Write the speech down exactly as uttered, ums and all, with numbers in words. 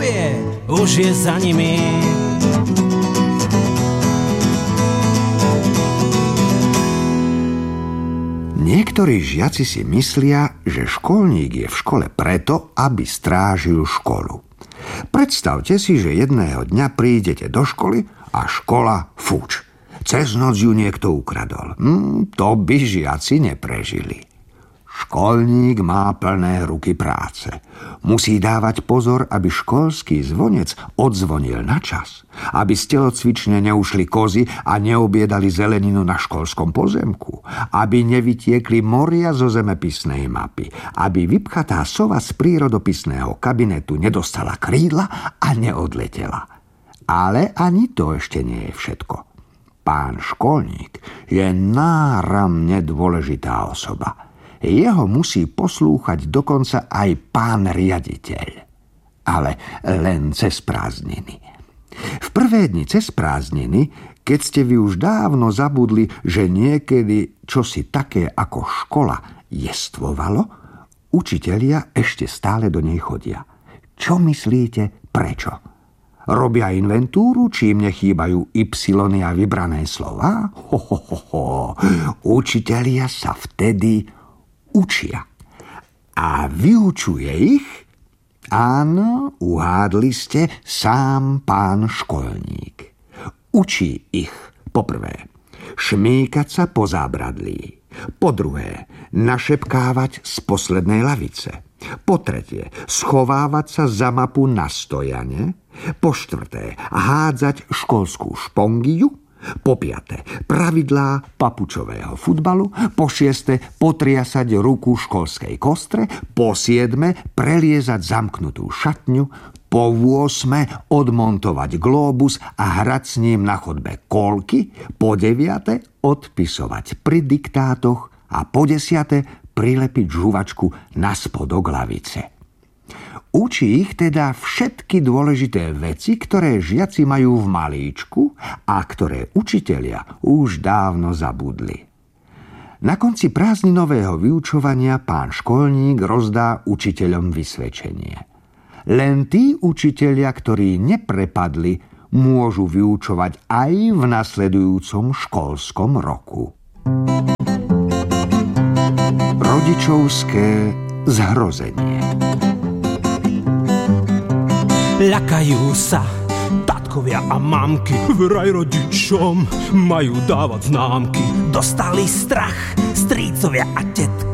obdobie už je za nimi. Niektorí žiaci si myslia, že školník je v škole preto, aby strážil školu. Predstavte si, že jedného dňa prídete do školy a škola fuč. Cez noc ju niekto ukradol. Hm, to by žiaci neprežili. Školník má plné ruky práce. Musí dávať pozor, aby školský zvonec odzvonil na čas, aby z telocvične neušli kozy a neobiedali zeleninu na školskom pozemku, aby nevytiekli moria zo zemepisnej mapy, aby vypchatá sova z prírodopisného kabinetu nedostala krídla a neodletela. Ale ani to ešte nie je všetko. Pán školník je náramne dôležitá osoba. Jeho musí poslúchať dokonca aj pán riaditeľ. Ale len cez prázdniny. V prvé dni cez prázdniny, keď ste vy už dávno zabudli, že niekedy čosi také ako škola jestvovalo, učitelia ešte stále do nej chodia. Čo myslíte, prečo? Robia inventúru, či im nechýbajú ypsilony a vybrané slová? Ho, ho, ho, ho. Učitelia sa vtedy učia. A vyučuje ich? Áno, uhádli ste, sám pán školník. Učí ich, poprvé, šmýkať sa po zábradlí. Po druhé, našepkávať z poslednej lavice. Po tretie, schovávať sa za mapu na stojane. Po štvrté, hádzať školskú špongiu. Po piate, pravidlá papučového futbalu. Po šieste, potriasať ruku školskej kostre. Po siedme, preliezať zamknutú šatňu. Po ôsme, odmontovať glóbus a hrať s ním na chodbe kolky. Po deviate, odpisovať pri diktátoch. A po desiate, prilepiť žuvačku na spodok lavice. Učí ich teda všetky dôležité veci, ktoré žiaci majú v malíčku a ktoré učitelia už dávno zabudli. Na konci prázdninového vyučovania pán školník rozdá učiteľom vysvedčenie. Len tí učitelia, ktorí neprepadli, môžu vyučovať aj v nasledujúcom školskom roku. Rodičovské zhrozenie. Ľakajú sa tatkovia a mamky, vraj rodičom majú dávať známky. Dostali strach strícovia a tetky,